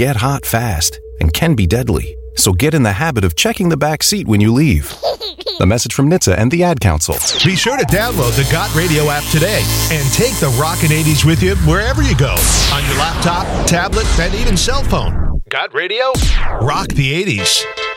get hot fast and can be deadly. So get in the habit of checking the back seat when you leave. The message from NHTSA and the Ad Council. Be sure to download the Got Radio app today and take the Rockin' 80s with you wherever you go. On your laptop, tablet, and even cell phone. Got Radio? Rock the 80s.